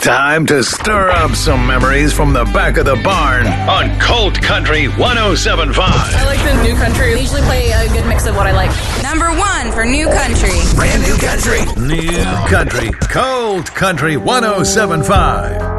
Time to stir up some memories from the back of the barn on Colt Country 107.5. I like the new country. I usually play a good mix of what I like. Number 1 for new country. Brand new country. New country. Colt Country 107.5.